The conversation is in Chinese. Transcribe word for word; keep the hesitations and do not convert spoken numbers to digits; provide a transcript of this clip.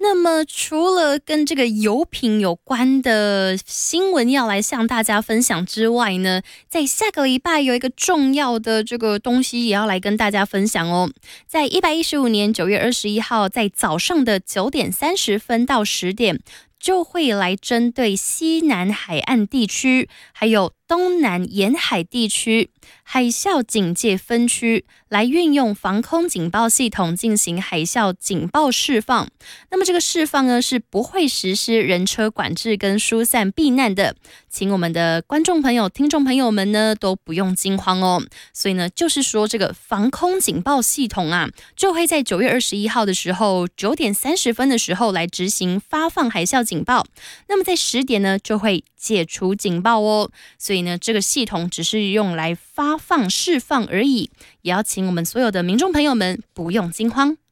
那么除了跟这个油品有关的新闻要来向大家分享之外呢，在下个礼拜有一个重要的这个东西也要来跟大家分享哦。在一百一十五年九月二十一号，在早上的九点三十分到十点，就会来针对西南海岸地区，还有东南沿海地区海啸警戒分区来运用防空警报系统进行海啸警报释放。那么这个释放呢是不会实施人车管制跟疏散避难的，请我们的观众朋友、听众朋友们呢都不用惊慌哦。所以呢，就是说这个防空警报系统啊，就会在九月二十一号的时候九点三十分的时候来执行发放海啸警报。那么在十点呢就会解除警报哦。所以呢，这个系统只是用来发放释放而已，也要请我们所有的民众朋友们不用惊慌。